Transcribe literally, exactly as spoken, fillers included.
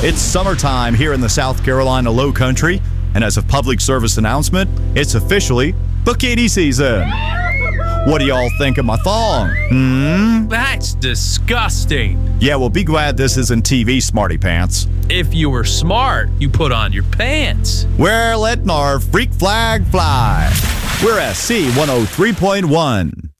It's summertime here in the South Carolina Low Country, and as a public service announcement, it's officially bikini season. What do y'all think of my thong? Hmm? That's disgusting. Yeah, well, be glad this isn't T V, smarty pants. If you were smart, you put on your pants. We're letting our freak flag fly. We're S C one oh three point one.